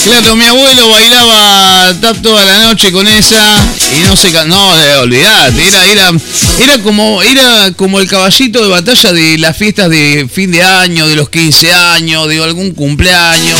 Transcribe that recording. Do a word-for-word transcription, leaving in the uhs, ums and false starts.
Claro, mi abuelo bailaba tap toda la noche con esa y no se ca- no, eh, olvidate, era, era, era como, era como el caballito de batalla de las fiestas de fin de año, de los quince años, de algún cumpleaños.